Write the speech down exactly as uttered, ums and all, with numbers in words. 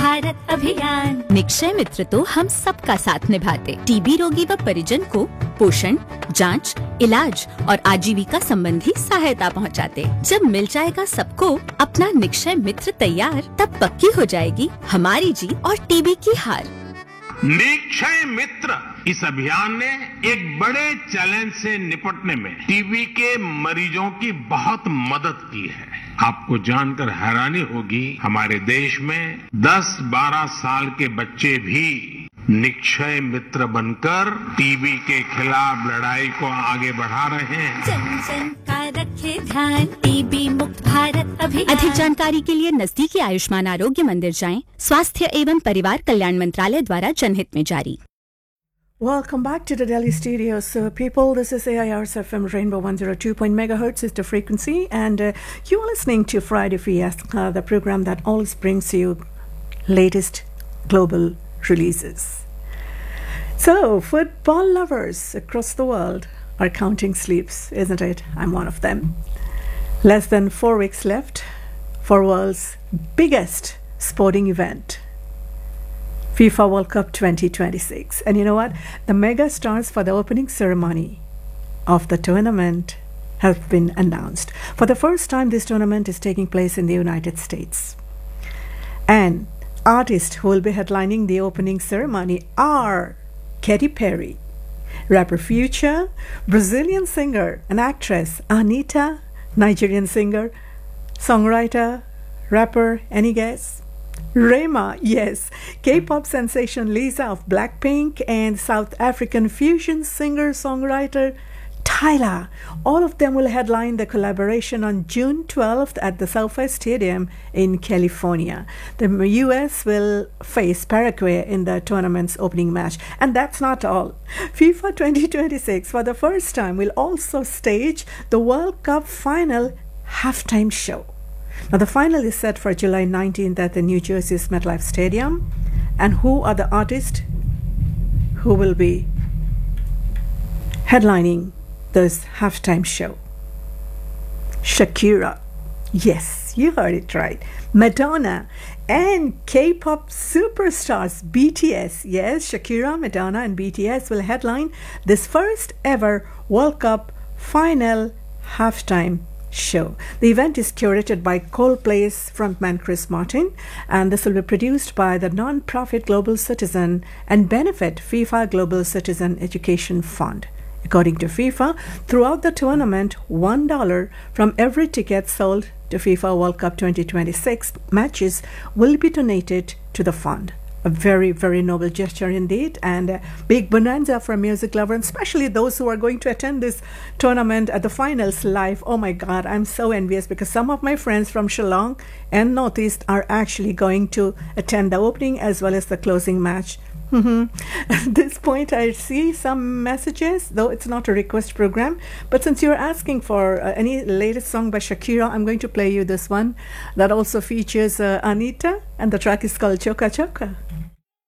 भारत अभियान। निक्षय मित्र तो हम सबका साथ निभाते, टीबी रोगी व परिजन को पोषण, जांच, इलाज और आजीविका संबंधी सहायता पहुंचाते। जब मिल जाएगा सबको अपना निक्षय मित्र तैयार, तब पक्की हो जाएगी हमारी जीत और टीबी की हार। निक्षय मित्र इस अभियान ने एक बड़े चैलेंज से निपटने में टीबी के मरीजों की बहुत मदद की है। आपको जानकर हैरानी होगी, हमारे देश में दस बारह साल के बच्चे भी निक्षय मित्र बनकर टीबी के खिलाफ लड़ाई को आगे बढ़ा रहे हैं। जन जन का रखे ध्यान, टीबी मुक्त भारत अभियान। अधिक जानकारी के लिए नजदीकी आयुष्मान आरोग्य मंदिर जाएं। स्वास्थ्य एवं परिवार कल्याण मंत्रालय द्वारा जनहित में जारी। Welcome back to the Delhi studios. So, people, this is A I R's F M Rainbow one oh two point megahertz is the frequency, and uh, you are listening to Friday Fiesta, uh, the program that always brings you latest global releases. So, football lovers across the world are counting sleeps, isn't it? I'm one of them. Less than four weeks left for world's biggest sporting event, FIFA World Cup twenty twenty-six. And you know what? The mega stars for the opening ceremony of the tournament have been announced. For the first time, this tournament is taking place in the United States. And artists who will be headlining the opening ceremony are Katy Perry, rapper Future, Brazilian singer and actress Anitta, Nigerian singer, songwriter, rapper, any guess? Rema, yes, K-pop sensation Lisa of Blackpink, and South African fusion singer-songwriter Tyla. All of them will headline the collaboration on June twelfth at the SoFi Stadium in California. The U S will face Paraguay in the tournament's opening match. And that's not all. FIFA twenty twenty-six, for the first time, will also stage the World Cup final halftime show. Now, the final is set for July nineteenth at the New Jersey's MetLife Stadium. And who are the artists who will be headlining this halftime show? Shakira. Yes, you heard it right. Madonna and K-pop superstars B T S. Yes, Shakira, Madonna and B T S will headline this first ever World Cup final halftime show. The event is curated by Coldplay's frontman Chris Martin, and this will be produced by the non-profit Global Citizen and benefit FIFA Global Citizen Education Fund. According to FIFA, throughout the tournament, one dollar from every ticket sold to FIFA World Cup twenty twenty-six matches will be donated to the fund. A very, very noble gesture indeed, and a big bonanza for music lovers, especially those who are going to attend this tournament at the finals live. Oh my God, I'm so envious, because some of my friends from Shillong and Northeast are actually going to attend the opening as well as the closing match. Mm-hmm. At this point, I see some messages, though it's not a request program. But since you're asking for uh, any latest song by Shakira, I'm going to play you this one that also features uh, Anitta, and the track is called Choka Choka.